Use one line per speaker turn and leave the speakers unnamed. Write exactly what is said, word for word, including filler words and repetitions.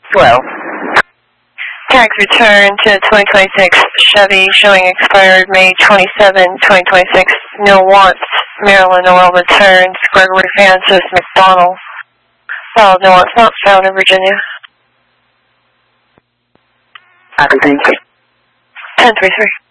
Hello.
Tag return to twenty twenty-six Chevy showing expired May twenty-seventh, twenty twenty-six. No wants. Maryland oil returns. Gregory Francis McDonald. Well, no wants not found in Virginia.
Copy, thank you.
ten three three.